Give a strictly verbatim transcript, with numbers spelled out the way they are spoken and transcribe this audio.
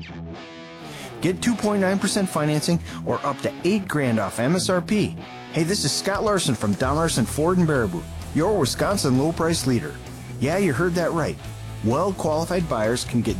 Get two point nine percent financing or up to eight grand off M S R P. Hey, this is Scott Larson from Don Larson Ford in Baraboo, your Wisconsin low price leader. Yeah, you heard that right. Well-qualified buyers can get